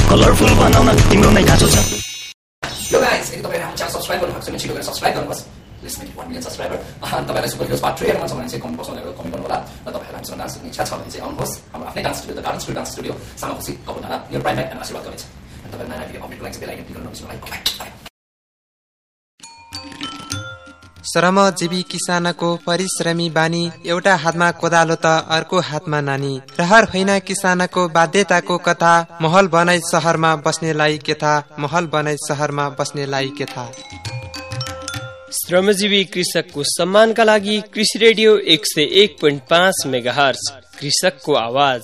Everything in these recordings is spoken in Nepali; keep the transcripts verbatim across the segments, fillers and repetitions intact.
कलरफुल बनाउन तिम्रो नै खाँचो छ। यो गाइस यदि तपाईहरु हाम्रो च्यानल सब्स्क्राइब गर्नु भएको छैन छिटो गरेर सब्स्क्राइब गर्नुहोस्। Let's make one million subscriber. अनि तपाईहरुलाई सुपर हिरोज पार्ट थ्री हेर्न मन छ भने चाहिँ कमेन्ट बक्समा लेखेर कमेन्ट गर्नु होला। र तपाईहरुलाई हामीसँग डान्स सिक्ने इच्छा छ भने चाहिँ आउनुहोस्। हाम्रो आफ्नै dance studio the garden studio dance studio सामाखुसी कपडाला near prime and आशीर्वाद कलेज। अनि तपाईहरु नयाँ भिडियो अपडेट लागि बेल आइकन क्लिक गर्नु नबिर्सनु। श्रमजीवी किसानको परिश्रमी बानी, एउटा हातमा कोदालो त अर्को हातमा नानी। रहर होइन किसानको बाध्यताको कथा, महल बनाई शहरमा बस्नेलाई के था, महल बनाई शहरमा बस्नेलाई के था। श्रमजीवी कृषकको सम्मानका लागि कृषि रेडियो एक सय एक पोइन्ट पाँच मेगाहर्ज, कृषकको आवाज।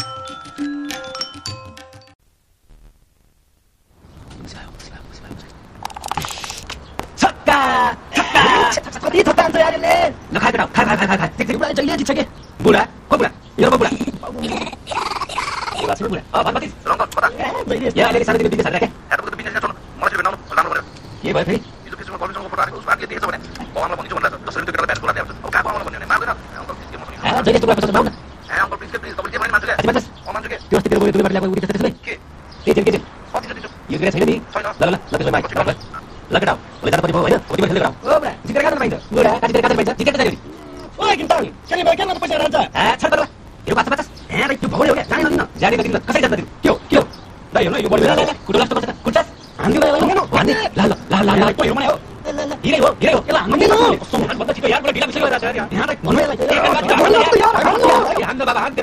कति थप्पा हान्छ यारले ल खा खा खा खा खा देख देख बुढा जहिले दिन्छ के बुढा को बुढा यो बुढा बुढा बुढा अ भगवती रंग छोरा या ले साले दिने साले के यार तो बिजनेस छोड्नु मलाई चाहिँ बनाउनु राम्रो गर्यो के भयो फेरि यो फेसबुकमा कलेजको फोटो हालेको उसमा के देखेछ भने बगानमा भनिन्छ भन्दा दस रुपैयाँ केटाले ब्याच बोलाएको हुन्छ अब कहाँ बगानमा भन्ने मार्दैन अङ्कल के मसँग ए जहिले तुला पैसा लाउन ए अङ्कल प्लिज प्लिज तपाईले के भन्नु मान्छेले आज मान्छे ओ मान्छे के त्यो अस्ति तेरो दुई बार ल्याएको उडी त्यसले के के के के कति जति यो ग्रे छैन नि ल ल ल त्यसो भए लगाऊ ले जान पनि भयो हैन कति पैसा लगाऊ ओ बडा जितेर काट्न पाइन्छ बुढा काटी काट्न पाइन्छ जितेर जायो ओइ किन्ताउ केले भयो केले पैसा रहन्छ ए छड बडा यो पाँच पचास ए रे त्यो भौले हो के जाने नदिन जाने नदिन कसै जान्न दिनु के हो के हो ल यो ल यो बडी बेला कुटो लास्ट पर्छ कुटस हान्दी बेला हान्दी ल ल ल ल ल कोही हो मलाई हो हिरे हो हिरे हो केला हान्दी न भन्दा छिटो यार बडा ढिला बिसै भइराछ यहाँ त भन्नु यार हान्नु बाबा हान्नु